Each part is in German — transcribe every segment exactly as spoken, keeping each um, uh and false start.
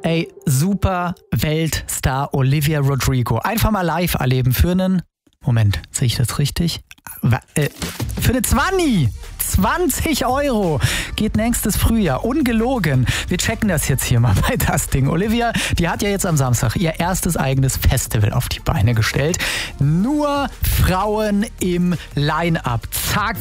Ey, super Weltstar Olivia Rodrigo. Einfach mal live erleben für einen... Moment, sehe ich das richtig? Äh, für eine zwanzig! zwanzig Euro geht nächstes Frühjahr. Ungelogen. Wir checken das jetzt hier mal bei das Ding. Olivia, die hat ja jetzt am Samstag ihr erstes eigenes Festival auf die Beine gestellt. Nur Frauen im Line-Up. Zack.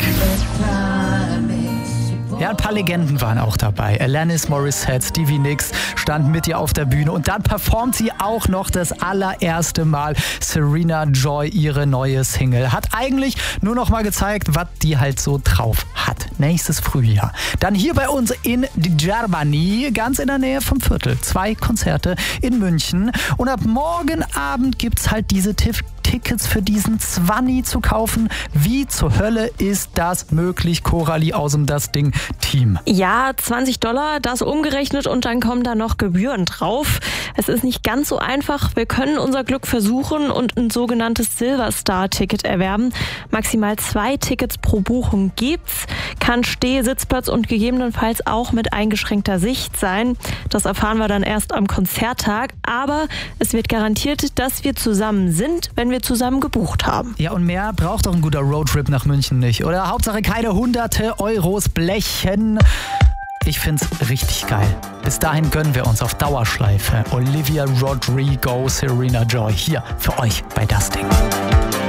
Ja, ein paar Legenden waren auch dabei. Alanis Morissette, Stevie Nicks stand mit ihr auf der Bühne und dann performt sie auch noch das allererste Mal Serena Joy ihre neue Single. Hat eigentlich nur noch mal gezeigt, was die halt so drauf hat. Nächstes Frühjahr. Dann hier bei uns in Germany, ganz in der Nähe vom Viertel. Zwei Konzerte in München und ab morgen Abend gibt's halt diese Tiff Tickets für diesen zwanzig zu kaufen. Wie zur Hölle ist das möglich, Coralie aus dem Das Ding Team? Ja, zwanzig Dollar, das umgerechnet und dann kommen da noch Gebühren drauf. Es ist nicht ganz so einfach. Wir können unser Glück versuchen und ein sogenanntes Silver Star Ticket erwerben. Maximal zwei Tickets pro Buchung gibt's. Kann Steh-, Sitzplatz und gegebenenfalls auch mit eingeschränkter Sicht sein. Das erfahren wir dann erst am Konzerttag. Aber es wird garantiert, dass wir zusammen sind, wenn wir zusammen gebucht haben. Ja, und mehr braucht doch ein guter Roadtrip nach München nicht, oder? Hauptsache keine hunderte Euros blechen. Ich find's richtig geil. Bis dahin gönnen wir uns auf Dauerschleife Olivia Rodrigo, Serena Joy hier für euch bei Das Ding.